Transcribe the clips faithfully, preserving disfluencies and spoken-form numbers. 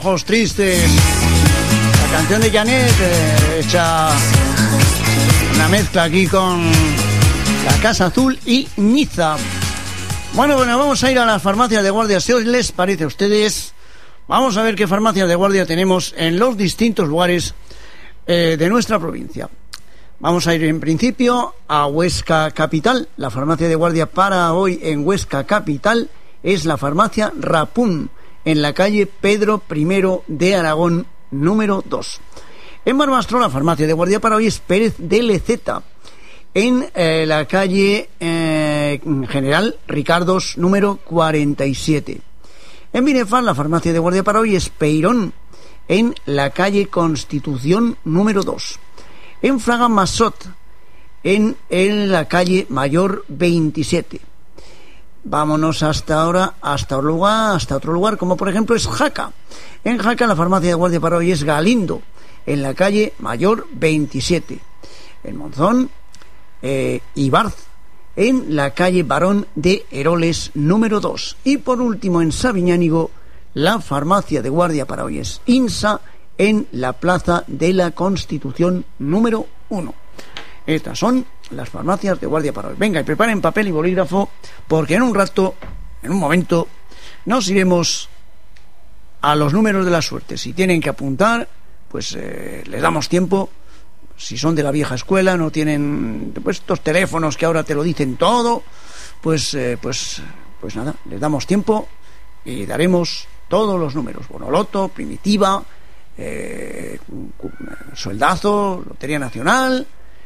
Ojos tristes, la canción de Janet, eh, hecha una mezcla aquí con La Casa Azul y Niza. Bueno, bueno, vamos a ir a las farmacias de guardia, si os les parece a ustedes. Vamos a ver qué farmacias de guardia tenemos en los distintos lugares eh, de nuestra provincia. Vamos a ir en principio a Huesca Capital. La farmacia de guardia para hoy en Huesca Capital es la farmacia Rapún, en la calle Pedro primero de Aragón, número dos. En Barbastro, la farmacia de guardia para hoy es Pérez de Leceta, en eh, la calle eh, General Ricardos, número cuarenta y siete. En Binefar, la farmacia de guardia para hoy es Peirón, en la calle Constitución, número dos. En Fraga Massot, en, en la calle Mayor veintisiete. Vámonos hasta ahora, hasta otro lugar, hasta otro lugar, como por ejemplo es Jaca. En Jaca, la farmacia de guardia para hoy es Galindo, en la calle Mayor veintisiete. En Monzón, eh, Ibarz, en la calle Barón de Eroles, número dos. Y por último, en Sabiñánigo, la farmacia de guardia para hoy es INSA, en la Plaza de la Constitución, número uno. Estas son las farmacias de guardia para hoy. Venga, y preparen papel y bolígrafo, porque en un rato, en un momento, nos iremos a los números de la suerte. Si tienen que apuntar, pues eh, les damos tiempo. Si son de la vieja escuela, no tienen pues, estos teléfonos que ahora te lo dicen todo, pues, eh, pues, pues nada, les damos tiempo y daremos todos los números. Bonoloto, Primitiva, eh, Sueldazo, Lotería Nacional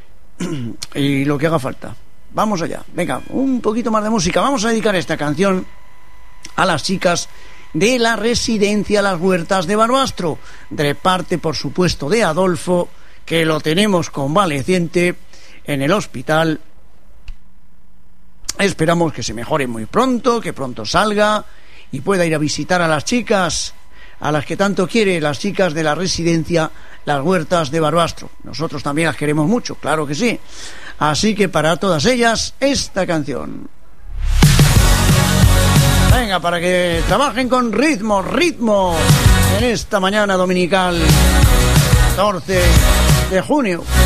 y lo que haga falta. Vamos allá, venga, un poquito más de música. Vamos a dedicar esta canción a las chicas de la residencia Las Huertas de Barbastro, de parte por supuesto de Adolfo, que lo tenemos convaleciente en el hospital. Esperamos que se mejore muy pronto, que pronto salga y pueda ir a visitar a las chicas a las que tanto quiere, las chicas de la residencia Las Huertas de Barbastro. Nosotros también las queremos mucho, claro que sí. Así que para todas ellas, esta canción. Venga, para que trabajen con ritmo, ritmo, en esta mañana dominical, catorce de junio.